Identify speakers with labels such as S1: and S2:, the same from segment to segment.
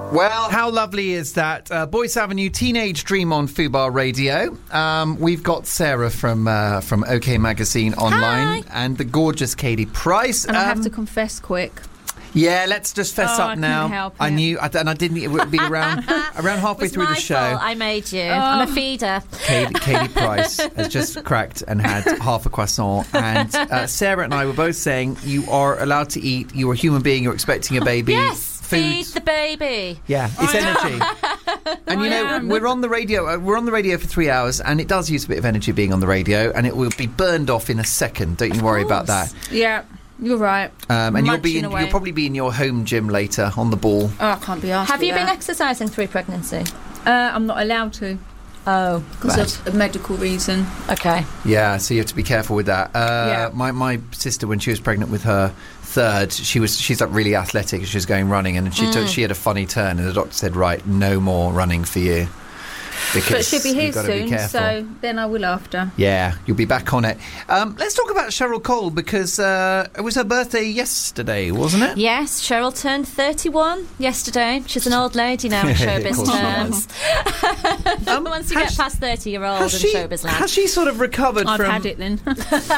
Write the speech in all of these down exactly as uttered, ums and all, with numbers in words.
S1: Well, how lovely is that? Uh, Boyce Avenue Teenage Dream on Fubar Radio. Um, we've got Sarah from uh, from OK Magazine online.
S2: Hi.
S1: And the gorgeous Katie Price.
S3: And um, I have to
S1: Um,
S3: confess quick.
S1: Yeah, let's just fess
S3: Oh,
S1: up
S3: I
S1: now.
S3: couldn't help
S1: I
S3: it.
S1: knew, I, and I didn't. It would be around around halfway
S2: It's
S1: through
S2: my
S1: the show.
S2: fault. I made you.
S3: Oh.
S2: I'm a feeder.
S1: Katie, Katie Price has just cracked and had half a croissant, and uh, Sarah and I were both saying you are allowed to eat. You're a human being. You're expecting a baby.
S2: Yes,
S1: Food.
S2: feed the baby.
S1: Yeah, it's energy. And you
S3: I
S1: know,
S3: am.
S1: we're on the radio. Uh, we're on the radio for three hours, and it does use a bit of energy being on the radio, and it will be burned off in a second. Don't you worry about that.
S3: Yeah, you're right.
S1: Um, and you'll be
S3: Munching
S1: in,
S3: away.
S1: you'll probably be in your home gym later on the ball.
S3: Oh, I can't be asked.
S2: Have
S3: for
S2: you been
S3: that.
S2: exercising through pregnancy?
S3: Uh, I'm not allowed to
S2: Oh,
S3: because of a medical reason.
S2: Okay.
S1: Yeah, so you have to be careful with that. Uh,
S3: Yeah.
S1: My my sister, when she was pregnant with her third, she was she's like really athletic. She was going running, and she
S3: Mm.
S1: took, she had a funny turn, and the doctor said, "Right, no more running for you." Because
S3: But she'll be here
S1: you've got to be
S3: soon,
S1: careful.
S3: so then I will after.
S1: Yeah, you'll be back on it. Um, let's talk about Cheryl Cole, because uh, it was her birthday yesterday, wasn't it?
S2: Yes, Cheryl turned thirty-one yesterday. She's an old lady now in
S1: Of
S2: showbiz
S1: course she
S2: terms.
S1: Um,
S2: Once you
S1: has-
S2: get past thirty, you're old in
S1: Has she,
S2: showbiz land.
S1: has she sort of recovered
S3: I've
S1: from...
S3: had it then.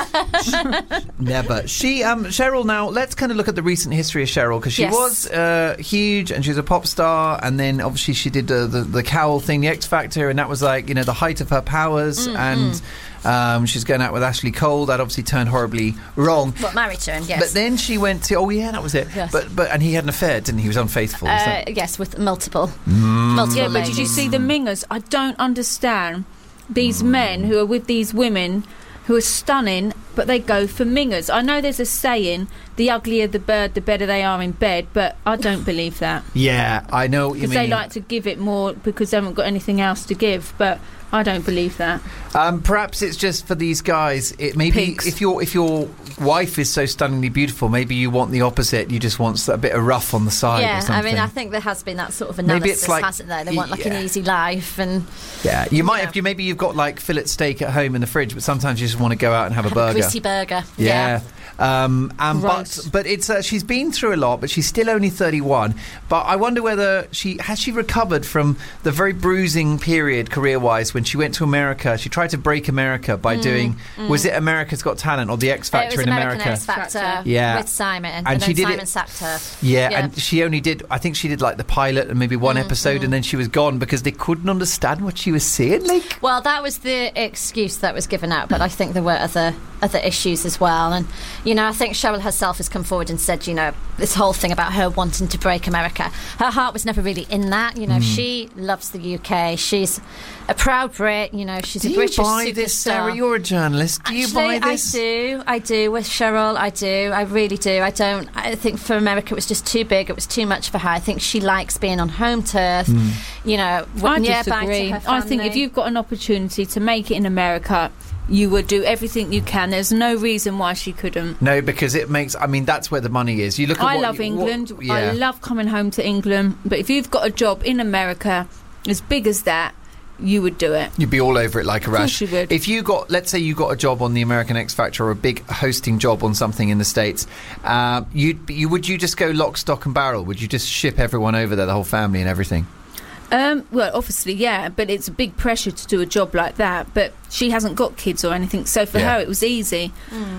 S1: Never. She, um, Cheryl, now, let's kind of look at the recent history of Cheryl, because she
S2: Yes.
S1: was uh, huge, and she was a pop star, and then obviously she did uh, the, the Cowl thing, the X Factor, and that was like, you know, the height of her powers,
S2: Mm,
S1: and um, she's going out with Ashley Cole. That obviously turned horribly wrong.
S2: What, married to him, yes.
S1: But then she went to, oh yeah, that was it.
S2: Yes.
S1: But but and he had an affair, didn't he? He was unfaithful. is
S2: Uh,
S1: that-
S2: yes, with multiple. multiple
S3: Yeah, but did you
S2: ladies.
S3: see the mingers? I don't understand these men who are with these women who are stunning, but they go for mingers. I know there's a saying, the uglier the bird, the better they are in bed, but I don't believe that.
S1: Yeah, I know what you
S3: Because
S1: mean.
S3: they like to give it more because they haven't got anything else to give, but I don't believe that.
S1: Um, perhaps it's just for these guys. It maybe
S3: Pigs.
S1: if your if your wife is so stunningly beautiful, maybe you want the opposite. You just want a bit of rough on the side. or
S2: Yeah, I
S1: something.
S2: mean, I think there has been that sort of
S1: Maybe
S2: analysis,
S1: it's like-
S2: hasn't there? They want like
S1: yeah.
S2: an easy life and
S1: Yeah, you might
S2: Yeah.
S1: have. You maybe you've got like fillet steak at home in the fridge, but sometimes you just want to go out and have a
S2: have
S1: burger.
S2: a greasy burger.
S1: Yeah. Um, and but
S3: Gross.
S1: but it's uh, she's been through a lot, but she's still only thirty-one. But I wonder whether she has she recovered from the very bruising period career-wise when she went to America. She tried to break America by doing was it America's Got Talent or the X
S2: It
S1: Factor
S2: was
S1: in
S2: American
S1: America?
S2: X Factor
S1: Yeah.
S2: with Simon, and,
S1: And
S2: then
S1: she did
S2: Simon
S1: it-
S2: sacked her.
S1: Yeah,
S2: Yeah.
S1: and she only did. I think she did like the pilot and maybe one episode, and then she was gone because they couldn't understand what she was saying. Like,
S2: Well, that was the excuse that was given out, but I think there were other other issues as well. And you know, I think Cheryl herself has come forward and said, you know, this whole thing about her wanting to break America, her heart was never really in that. You know, she loves the U K. She's a proud Brit. You know, she's
S1: do
S2: a
S1: you
S2: British
S1: buy
S2: superstar.
S1: this, Sarah? You're a journalist. Do you
S2: Actually,
S1: buy this?
S2: I do. I do with Cheryl. I do. I really do. I don't. I think for America it was just too big. It was too much for her. I think she likes being on home turf.
S1: Hmm.
S2: You know,
S3: I
S2: nearby to
S3: disagree.
S2: her
S3: I think if
S2: family.
S3: you've got an opportunity to make it in America, you would do everything you can. There's no reason why she couldn't.
S1: No, because it makes. I mean, that's where the money is. You look at.
S3: I
S1: what
S3: love
S1: you-
S3: England.
S1: What, yeah.
S3: I love coming home to England. But if you've got a job in America as big as that, you would do it.
S1: You'd be all over it like a
S3: Of course
S1: rash.
S3: you would.
S1: If you got, let's say, you got a job on the American X Factor or a big hosting job on something in the States, uh, you'd you would you just go lock, stock, and barrel? Would you just ship everyone over there, the whole family and everything?
S3: Um, well, obviously, yeah, but it's a big pressure to do a job like that. But she hasn't got kids or anything, so for
S1: Yeah.
S3: her it was easy.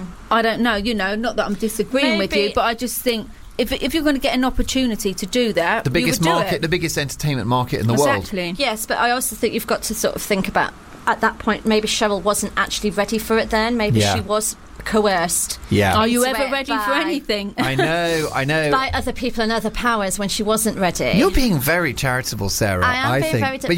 S3: I don't know, you know, not that I'm disagreeing with
S2: Maybe-
S3: you, but I just think if if you're going to get an opportunity to do that,
S1: The biggest
S3: you would do
S1: market,
S3: it.
S1: the biggest entertainment market in the world.
S3: Exactly.
S2: Yes, but I also think you've got to sort of think about at that point maybe Cheryl wasn't actually ready for it then. Maybe
S1: Yeah.
S2: she was coerced
S1: Yeah.
S3: Are you
S2: into
S3: ever
S2: it
S3: ready for
S2: by-
S3: anything?
S1: I know, I know.
S2: by other people and other powers when she wasn't ready.
S1: You're being very charitable, Sarah.
S2: I am being
S1: think.
S2: very.
S1: but